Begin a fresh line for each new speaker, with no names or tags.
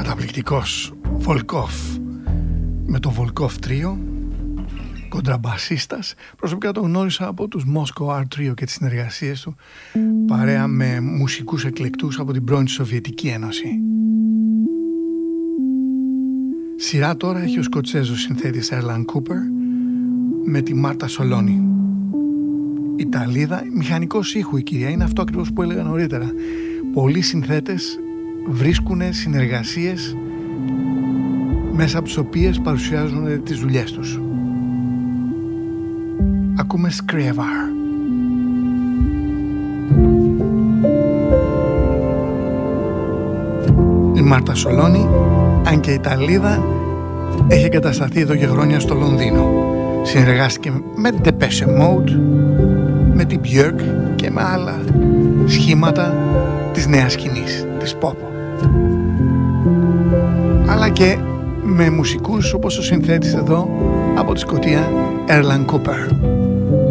καταπληκτικός Volkov με το Volkov Trio, κοντραμπασίστας. Προσωπικά τον γνώρισα από τους Moscow Art Trio και τις συνεργασίες του, παρέα με μουσικούς εκλεκτούς από την πρώην Σοβιετική Ένωση. Σειρά τώρα έχει ο Σκοτσέζος συνθέτης Erland Cooper με τη Μάρτα Σολόνι. Ιταλίδα, μηχανικός ήχου η κυρία, είναι αυτό ακριβώς που έλεγα νωρίτερα. Πολλοί συνθέτες βρίσκουν συνεργασίες μέσα από τις οποίες παρουσιάζουν τις δουλειές τους. Ακούμε Scrievar. Η Μάρτα Σολόνι, αν και Ιταλίδα, έχει εγκατασταθεί εδώ και χρόνια στο Λονδίνο. Συνεργάστηκε με Depeche Mode, με την Björk και με άλλα σχήματα της νέας σκηνής, της pop. Αλλά και με μουσικούς όπως ο συνθέτης εδώ από τη Σκωτία, Erland Cooper.